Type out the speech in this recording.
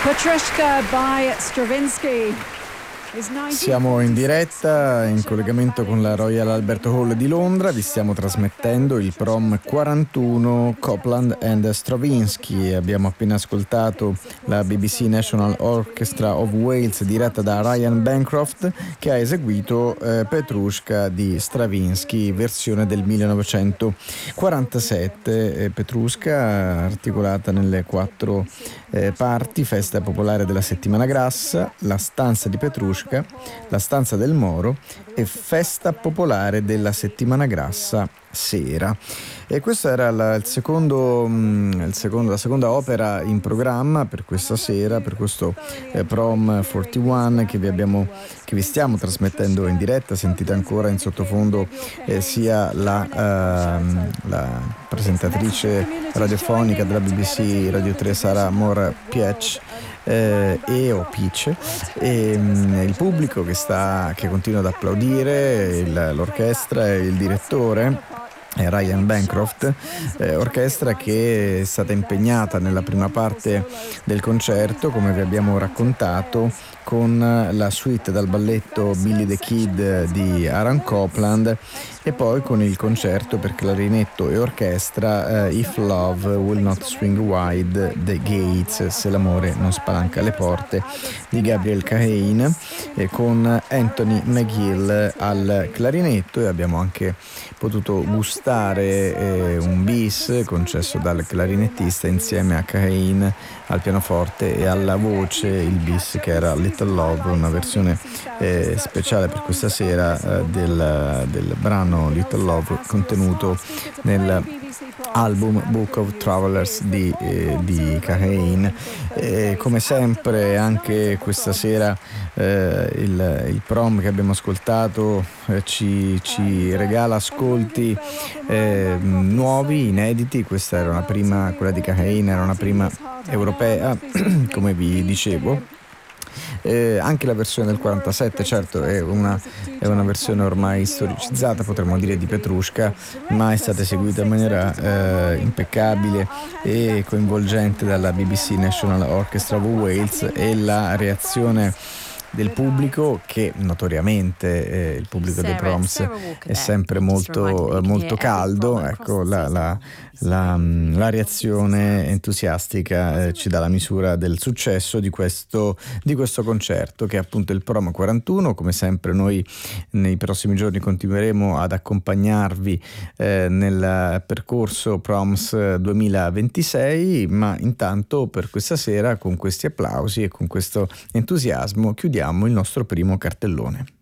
Petrushka by Stravinsky. Siamo in diretta, in collegamento con la Royal Albert Hall di Londra. Vi stiamo trasmettendo il Prom 41 Copland and Stravinsky. Abbiamo appena ascoltato la BBC National Orchestra of Wales diretta da Ryan Bancroft, che ha eseguito Petrushka di Stravinsky, versione del 1947. Petrushka articolata nelle 4 parti: Festa popolare della settimana grassa, La stanza di Petrushka, La stanza del Moro e Festa popolare della settimana grassa sera. E questa era la seconda opera in programma per questa sera, per questo Prom 41 che vi stiamo trasmettendo in diretta. Sentite ancora in sottofondo sia la presentatrice radiofonica della BBC Radio 3 Sarah Moore-Pietsch e il pubblico che continua ad applaudire, l'orchestra e il direttore Ryan Bancroft, orchestra che è stata impegnata nella prima parte del concerto, come vi abbiamo raccontato, con la suite dal balletto Billy the Kid di Aaron Copland e poi con il concerto per clarinetto e orchestra If Love Will Not Swing Wide the Gates, se l'amore non spalanca le porte, di Gabriel Kahane, con Anthony McGill al clarinetto. E abbiamo anche potuto gustare un bis concesso dal clarinettista insieme a Kahane al pianoforte e alla voce, il bis che era Little Love, una versione speciale per questa sera del brano Little Love contenuto nel album Book of Travelers di Kahane. Come sempre anche questa sera il Prom che abbiamo ascoltato ci regala ascolti nuovi, inediti. Questa era quella di Kahane era una prima europea, come vi dicevo. Anche la versione del 47, certo, è una versione ormai storicizzata, potremmo dire, di Petrushka, ma è stata eseguita in maniera impeccabile e coinvolgente dalla BBC National Orchestra of Wales, e la reazione del pubblico, che notoriamente il pubblico dei Proms è sempre molto caldo, ecco, la reazione entusiastica ci dà la misura del successo di questo concerto, che è appunto il Prom 41. Come sempre noi nei prossimi giorni continueremo ad accompagnarvi nel percorso Proms 2026, ma intanto per questa sera, con questi applausi e con questo entusiasmo, chiudiamo il nostro primo cartellone.